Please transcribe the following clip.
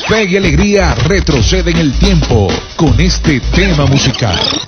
Fe y Alegría retrocede en el tiempo con este tema musical.